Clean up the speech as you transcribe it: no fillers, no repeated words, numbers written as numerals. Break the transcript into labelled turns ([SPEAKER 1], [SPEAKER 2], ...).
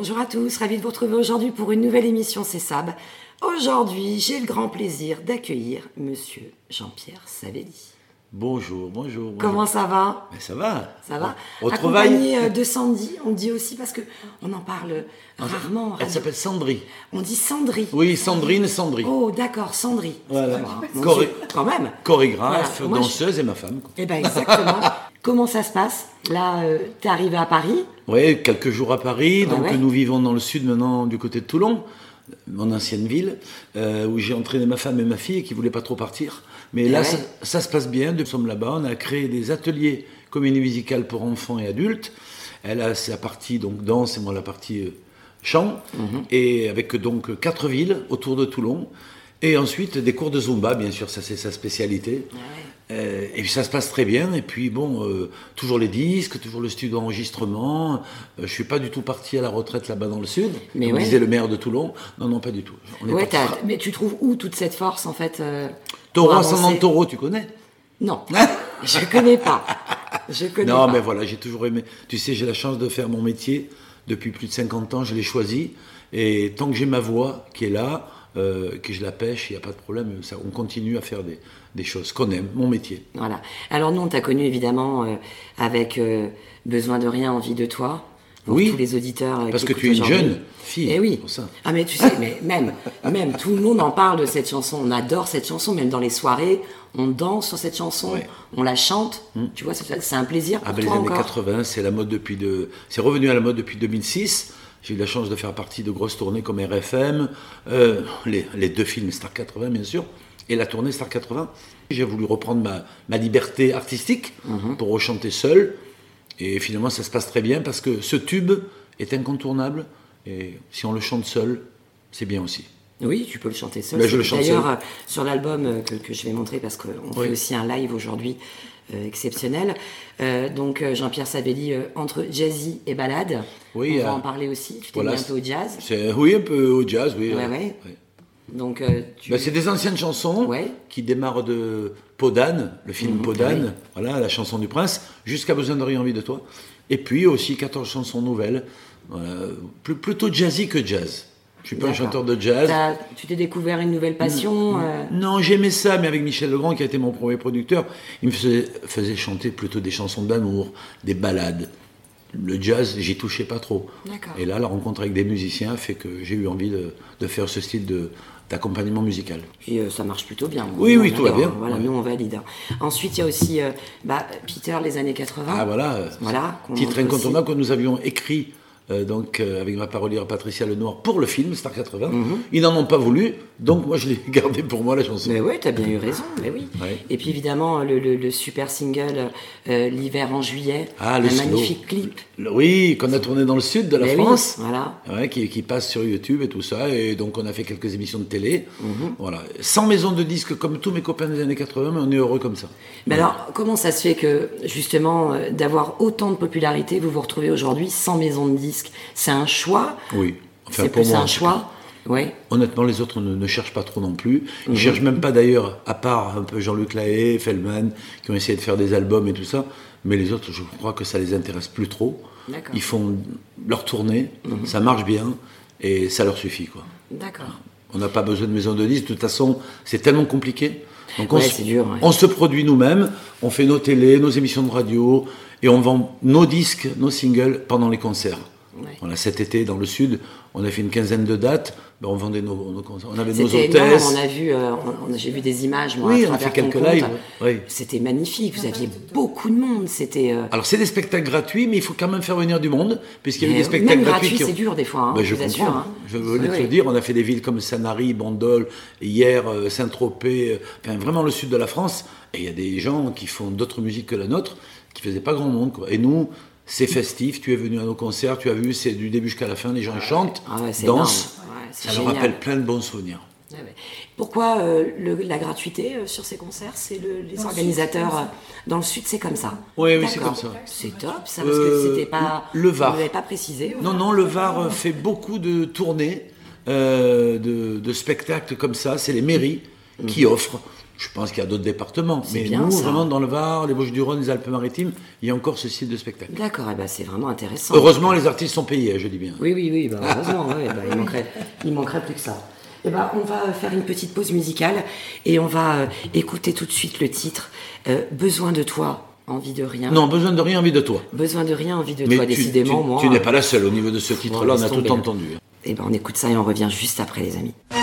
[SPEAKER 1] Bonjour à tous, ravi de vous retrouver aujourd'hui pour une nouvelle émission C'est Sab. Aujourd'hui, j'ai le grand plaisir d'accueillir Monsieur Jean-Pierre Savelli.
[SPEAKER 2] Bonjour.
[SPEAKER 1] Comment ça va?
[SPEAKER 2] Ça va.
[SPEAKER 1] Ça va.
[SPEAKER 2] Au
[SPEAKER 1] Accompagné de Sandy, on dit aussi parce que on en parle rarement.
[SPEAKER 2] Elle s'appelle Sandry.
[SPEAKER 1] On dit Sandry.
[SPEAKER 2] Oui, Sandrine, Sandry.
[SPEAKER 1] Oh, d'accord, Sandry.
[SPEAKER 2] Voilà.
[SPEAKER 1] Quand même.
[SPEAKER 2] Chorégraphe,
[SPEAKER 1] Voilà.
[SPEAKER 2] danseuse et ma femme.
[SPEAKER 1] Eh bien, exactement. Comment ça se passe? Là, t'es arrivé à Paris.
[SPEAKER 2] Oui, quelques jours à Paris.
[SPEAKER 1] Ah
[SPEAKER 2] Donc
[SPEAKER 1] ouais.
[SPEAKER 2] nous vivons dans le sud maintenant, du côté de Toulon, mon ancienne ville, où j'ai entraîné ma femme et ma fille qui ne voulaient pas trop partir. Mais là,
[SPEAKER 1] ouais.
[SPEAKER 2] ça se passe bien. Nous sommes là-bas. On a créé des ateliers comédie musicale pour enfants et adultes. Elle a sa partie donc danse et moi la partie chant. Et avec donc 4 villes autour de Toulon. Et ensuite des cours de Zumba, bien sûr, ça c'est sa spécialité. Et puis ça se passe très bien. Et puis bon, toujours les disques, toujours le studio d'enregistrement. Je suis pas du tout parti à la retraite là-bas dans le sud,
[SPEAKER 1] Mais
[SPEAKER 2] comme
[SPEAKER 1] ouais.
[SPEAKER 2] disait le maire de Toulon. Non, pas du tout. On est
[SPEAKER 1] Ouais,
[SPEAKER 2] parti
[SPEAKER 1] mais tu trouves où toute cette force en fait
[SPEAKER 2] Taureau,
[SPEAKER 1] pour avancer?
[SPEAKER 2] ascendant Taureau, tu connais?
[SPEAKER 1] Non, je connais pas.
[SPEAKER 2] Non,
[SPEAKER 1] pas.
[SPEAKER 2] mais voilà, j'ai toujours aimé. Tu sais, j'ai la chance de faire mon métier depuis plus de 50 ans. Je l'ai choisi. Et tant que j'ai ma voix qui est là, que je la pêche, il n'y a pas de problème. Ça, on continue à faire des choses qu'on aime, mon métier.
[SPEAKER 1] Voilà. Alors nous, on t'a connu évidemment avec Besoin de rien, envie de toi. Pour
[SPEAKER 2] Oui,
[SPEAKER 1] tous les auditeurs.
[SPEAKER 2] parce
[SPEAKER 1] qui
[SPEAKER 2] que
[SPEAKER 1] écoutent
[SPEAKER 2] tu es une
[SPEAKER 1] aujourd'hui.
[SPEAKER 2] jeune fille.
[SPEAKER 1] Eh oui.
[SPEAKER 2] Pour ça.
[SPEAKER 1] Ah mais tu sais, mais même tout le monde en parle de cette chanson. On adore cette chanson, même dans les soirées, on danse sur cette chanson,
[SPEAKER 2] Ouais.
[SPEAKER 1] on la chante. Tu vois, c'est un plaisir pour
[SPEAKER 2] Ah ben, les
[SPEAKER 1] toi
[SPEAKER 2] années
[SPEAKER 1] encore.
[SPEAKER 2] 80, c'est c'est revenu à la mode depuis 2006. J'ai eu la chance de faire partie de grosses tournées comme RFM, les 2 films Star 80 bien sûr, et la tournée Star 80. J'ai voulu reprendre ma liberté artistique pour rechanter seul. Et finalement, ça se passe très bien parce que ce tube est incontournable. Et si on le chante seul, c'est bien aussi.
[SPEAKER 1] Oui, tu peux le chanter seul.
[SPEAKER 2] Ben, je le chante
[SPEAKER 1] D'ailleurs,
[SPEAKER 2] seul.
[SPEAKER 1] sur l'album que je vais montrer, parce qu'on
[SPEAKER 2] Oui.
[SPEAKER 1] fait aussi un live aujourd'hui exceptionnel. Donc Jean-Pierre Savelli, entre jazzy et ballade.
[SPEAKER 2] Oui,
[SPEAKER 1] on va en parler aussi. Tu t'es
[SPEAKER 2] voilà,
[SPEAKER 1] mis un peu au jazz.
[SPEAKER 2] Oui, un peu au jazz, oui.
[SPEAKER 1] Ouais. Donc tu...
[SPEAKER 2] Ben, c'est des anciennes chansons
[SPEAKER 1] Ouais.
[SPEAKER 2] qui démarrent de Podane, le film Podane,
[SPEAKER 1] oui.
[SPEAKER 2] voilà, la chanson du prince, jusqu'à Besoin de rien, envie de toi. Et puis aussi 14 chansons nouvelles, voilà, plutôt jazzy que jazz. Je suis pas un
[SPEAKER 1] D'accord.
[SPEAKER 2] chanteur de jazz.
[SPEAKER 1] Tu t'es découvert une nouvelle passion
[SPEAKER 2] Non, j'aimais ça, mais avec Michel Legrand, qui a été mon premier producteur, il me faisait chanter plutôt des chansons d'amour, des ballades. Le jazz, j'y touchais pas trop.
[SPEAKER 1] D'accord.
[SPEAKER 2] Et là, la rencontre avec des musiciens fait que j'ai eu envie de faire ce style d'accompagnement musical.
[SPEAKER 1] Et ça marche plutôt bien.
[SPEAKER 2] Oui,
[SPEAKER 1] Nous,
[SPEAKER 2] oui,
[SPEAKER 1] on
[SPEAKER 2] tout va
[SPEAKER 1] adore.
[SPEAKER 2] bien.
[SPEAKER 1] Voilà,
[SPEAKER 2] Ouais.
[SPEAKER 1] nous on valide. Ensuite, il y a aussi Peter, les années 80.
[SPEAKER 2] Ah voilà,
[SPEAKER 1] qu'on
[SPEAKER 2] titre
[SPEAKER 1] montre
[SPEAKER 2] incontournable que nous avions écrit avec ma parolière Patricia Lenoir pour le film Star 80. Ils n'en ont pas voulu, donc moi je l'ai gardé pour moi la chanson.
[SPEAKER 1] Mais oui, t'as bien eu raison, mais oui.
[SPEAKER 2] Ouais.
[SPEAKER 1] Et puis évidemment, le super single L'hiver en juillet,
[SPEAKER 2] Ah, le
[SPEAKER 1] un
[SPEAKER 2] slow.
[SPEAKER 1] magnifique clip.
[SPEAKER 2] Oui, qu'on a tourné dans le sud de la
[SPEAKER 1] Mais oui,
[SPEAKER 2] France,
[SPEAKER 1] voilà.
[SPEAKER 2] ouais, qui passe sur YouTube et tout ça, et donc on a fait quelques émissions de télé. Voilà. Sans maison de disques comme tous mes copains des années 80, mais on est heureux comme ça.
[SPEAKER 1] Mais alors, comment ça se fait que, justement, d'avoir autant de popularité, vous vous retrouvez aujourd'hui sans maison de disques? C'est un choix?
[SPEAKER 2] Oui, enfin
[SPEAKER 1] C'est
[SPEAKER 2] pour
[SPEAKER 1] plus
[SPEAKER 2] moi.
[SPEAKER 1] un choix? Ouais.
[SPEAKER 2] Honnêtement, les autres ne cherchent pas trop non plus. Ils cherchent même pas d'ailleurs, à part un peu Jean-Luc Lahaye, Feldman, qui ont essayé de faire des albums et tout ça. Mais les autres, je crois que ça les intéresse plus trop.
[SPEAKER 1] D'accord.
[SPEAKER 2] Ils font leur tournée, ça marche bien, et ça leur suffit, quoi.
[SPEAKER 1] D'accord.
[SPEAKER 2] On n'a pas besoin de maison de disques. De toute façon, c'est tellement compliqué. Donc
[SPEAKER 1] Ouais, c'est dur, ouais.
[SPEAKER 2] on se produit nous-mêmes, on fait nos télés, nos émissions de radio, et on vend nos disques, nos singles pendant les concerts.
[SPEAKER 1] Ouais.
[SPEAKER 2] Voilà, cet été, dans le sud, on a fait une quinzaine de dates. Ben, on vendait nos concerts. On avait nos
[SPEAKER 1] C'était énorme,
[SPEAKER 2] hôtesses.
[SPEAKER 1] on a vu, j'ai vu des images, moi,
[SPEAKER 2] Oui,
[SPEAKER 1] à
[SPEAKER 2] on a
[SPEAKER 1] travers
[SPEAKER 2] fait
[SPEAKER 1] ton
[SPEAKER 2] quelques
[SPEAKER 1] compte.
[SPEAKER 2] lives, oui.
[SPEAKER 1] C'était magnifique, vous aviez beaucoup de monde, c'était...
[SPEAKER 2] Alors, c'est des spectacles gratuits, mais il faut quand même faire venir du monde, puisqu'il y a eu des
[SPEAKER 1] même
[SPEAKER 2] spectacles gratuits.
[SPEAKER 1] gratuit, c'est dur des fois, hein,
[SPEAKER 2] Ben, je
[SPEAKER 1] vous
[SPEAKER 2] comprends.
[SPEAKER 1] assure. Hein.
[SPEAKER 2] Je voulais te
[SPEAKER 1] Oui.
[SPEAKER 2] le dire, on a fait des villes comme Sanary, Bandol, hier, Saint-Tropez, enfin, vraiment le sud de la France. Et il y a des gens qui font d'autres musiques que la nôtre, qui faisaient pas grand monde, quoi. Et nous, c'est festif, tu es venu à nos concerts, tu as vu, c'est du début jusqu'à la fin, les gens chantent,
[SPEAKER 1] Ah ouais, c'est
[SPEAKER 2] dansent.
[SPEAKER 1] énorme. Ouais, c'est
[SPEAKER 2] ça leur
[SPEAKER 1] génial.
[SPEAKER 2] rappelle plein de bons souvenirs.
[SPEAKER 1] Ouais, ouais. Pourquoi la gratuité sur ces concerts? C'est les organisateurs dans le sud, c'est comme ça.
[SPEAKER 2] Oui, oui, c'est
[SPEAKER 1] D'accord.
[SPEAKER 2] comme ça.
[SPEAKER 1] C'est top, ça, parce que c'était pas.
[SPEAKER 2] le Var.
[SPEAKER 1] Vous n'avez pas précisé.
[SPEAKER 2] Non, le Var fait beaucoup de tournées, de spectacles comme ça. C'est les mairies qui offrent. Je pense qu'il y a d'autres départements.
[SPEAKER 1] C'est
[SPEAKER 2] Mais
[SPEAKER 1] bien,
[SPEAKER 2] nous,
[SPEAKER 1] ça.
[SPEAKER 2] vraiment, dans le Var, les Bouches-du-Rhône, les Alpes-Maritimes, il y a encore ce style de spectacle.
[SPEAKER 1] D'accord, c'est vraiment intéressant.
[SPEAKER 2] Heureusement, les artistes sont payés, je dis bien.
[SPEAKER 1] Oui, heureusement, ouais, il manquerait plus que ça. On va faire une petite pause musicale et on va écouter tout de suite le titre Besoin de toi, envie de rien.
[SPEAKER 2] Non, besoin de rien, envie de toi.
[SPEAKER 1] Besoin de rien, envie de
[SPEAKER 2] Mais
[SPEAKER 1] toi, décidément, moi.
[SPEAKER 2] tu n'es pas la seule au niveau de ce titre-là, on a
[SPEAKER 1] laisse
[SPEAKER 2] tout
[SPEAKER 1] tomber.
[SPEAKER 2] entendu.
[SPEAKER 1] On écoute ça et on revient juste après, les amis.